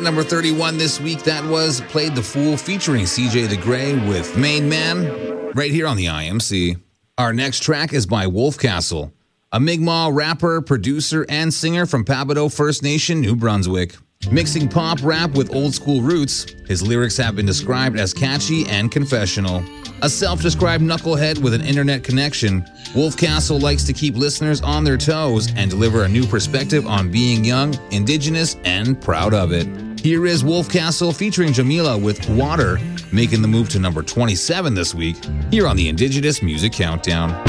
number 31 this week, that was Played the Fool featuring CJ the Grey with Main Man, right here on the IMC. Our next track is by Wolfcastle, a Mi'kmaq rapper, producer, and singer from Pabido First Nation, New Brunswick. Mixing pop rap with old school roots, his lyrics have been described as catchy and confessional. A self-described knucklehead with an internet connection, Wolfcastle likes to keep listeners on their toes and deliver a new perspective on being young, indigenous, and proud of it. Here is Wolfcastle featuring Jamila with Water, making the move to number 27 this week, here on the Indigenous Music Countdown.